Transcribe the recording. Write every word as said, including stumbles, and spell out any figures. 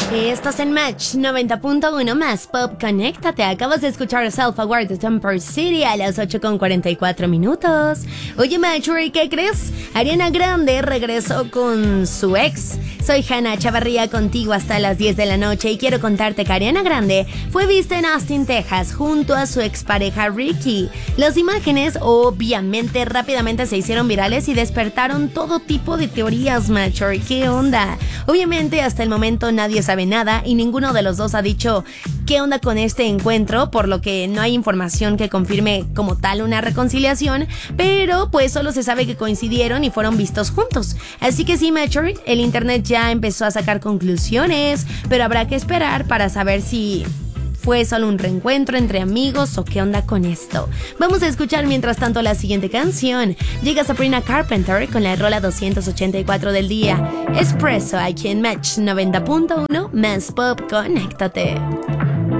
Estás en Match noventa punto uno más Pop. Conéctate. Acabas de escuchar Self Aware de Temper City a las ocho con cuarenta y cuatro minutos. Oye, Matchery, ¿qué crees? Ariana Grande regresó con su ex. Soy Hannah Chavarría contigo hasta las diez de la noche y quiero contarte que Ariana Grande fue vista en Austin, Texas, junto a su expareja Ricky. Las imágenes, obviamente, rápidamente se hicieron virales y despertaron todo tipo de teorías, Matchery. ¿Qué onda? Obviamente, hasta el momento nadie sabe nada y ninguno de los dos ha dicho qué onda con este encuentro, por lo que no hay información que confirme como tal una reconciliación, pero pues solo se sabe que coincidieron y fueron vistos juntos. Así que sí, Matchery, el internet ya empezó a sacar conclusiones, pero habrá que esperar para saber si fue solo un reencuentro entre amigos o qué onda con esto. Vamos a escuchar mientras tanto la siguiente canción. Llega Sabrina Carpenter con la rola doscientos ochenta y cuatro del día. Espresso aquí en Match noventa punto uno más Pop. Conéctate.